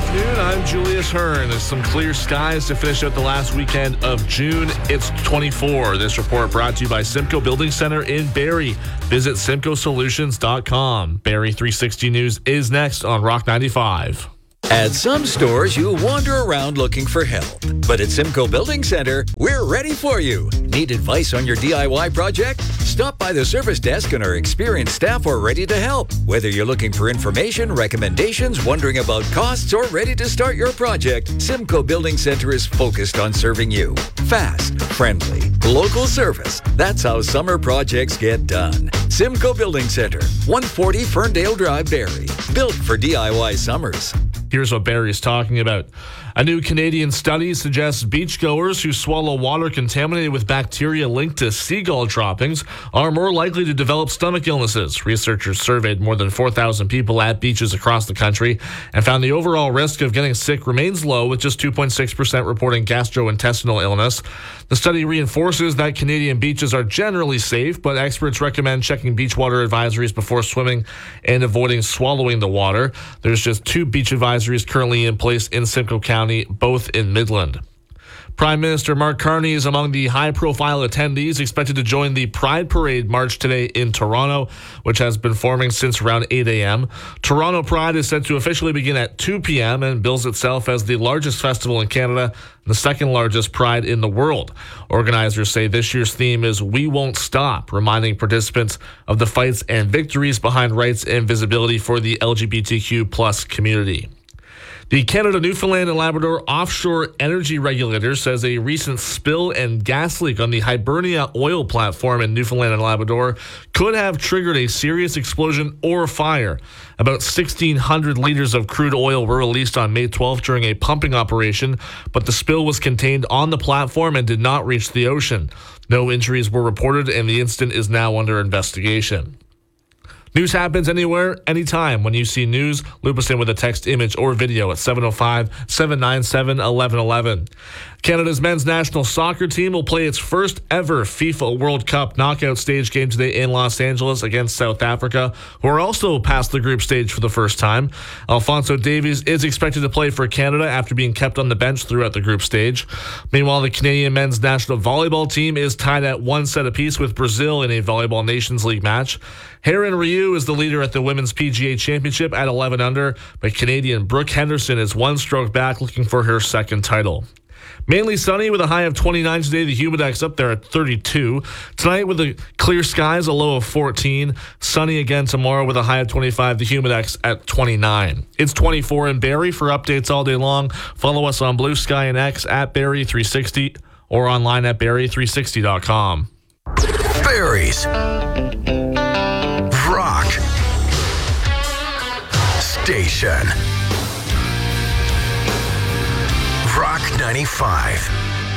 afternoon. I'm Julius Hearn. There's some clear skies to finish out the last weekend of June. It's 24. This report brought to you by Simcoe Building Center in Barrie. Visit simcoesolutions.com. Barrie 360 News is next on Rock 95. At some stores, you wander around looking for help. But at Simcoe Building Center, we're ready for you. Need advice on your DIY project? Stop by the service desk and our experienced staff are ready to help. Whether you're looking for information, recommendations, wondering about costs, or ready to start your project, Simcoe Building Center is focused on serving you. Fast, friendly, local service. That's how summer projects get done. Simcoe Building Center, 140 Ferndale Drive, Barrie. Built for DIY summers. Here's what Barrie's talking about. A new Canadian study suggests beachgoers who swallow water contaminated with bacteria linked to seagull droppings are more likely to develop stomach illnesses. Researchers surveyed more than 4,000 people at beaches across the country and found the overall risk of getting sick remains low, with just 2.6% reporting gastrointestinal illness. The study reinforces that Canadian beaches are generally safe, but experts recommend checking beach water advisories before swimming and avoiding swallowing the water. There's just 2 beach advisories currently in place in Simcoe County, both in Midland. Prime Minister Mark Carney is among the high-profile attendees expected to join the Pride Parade march today in Toronto, which has been forming since around 8 a.m. Toronto Pride is set to officially begin at 2 p.m. and bills itself as the largest festival in Canada and the second largest pride in the world. Organizers say this year's theme is We Won't Stop, reminding participants of the fights and victories behind rights and visibility for the LGBTQ plus community. The Canada, Newfoundland and Labrador Offshore Energy Regulator says a recent spill and gas leak on the Hibernia oil platform in Newfoundland and Labrador could have triggered a serious explosion or fire. About 1,600 liters of crude oil were released on May 12th during a pumping operation, but the spill was contained on the platform and did not reach the ocean. No injuries were reported, and the incident is now under investigation. News happens anywhere, anytime. When you see news, loop us in with a text, image, or video at 705-797-1111. Canada's men's national soccer team will play its first ever FIFA World Cup knockout stage game today in Los Angeles against South Africa, who are also past the group stage for the first time. Alphonso Davies is expected to play for Canada after being kept on the bench throughout the group stage. Meanwhile, the Canadian men's national volleyball team is tied at 1 set apiece with Brazil in a Volleyball Nations League match. Heron Ryu is the leader at the Women's PGA Championship at 11 under, but Canadian Brooke Henderson is 1 stroke back, looking for her second title. Mainly sunny with a high of 29 today. The Humidex up there at 32. Tonight with the clear skies, a low of 14. Sunny again tomorrow with a high of 25. The Humidex at 29. It's 24 in Barrie. For updates all day long, follow us on Blue Sky and X at Barrie360 or online at Barrie360.com. Barrie's Rock Station. Rock 95.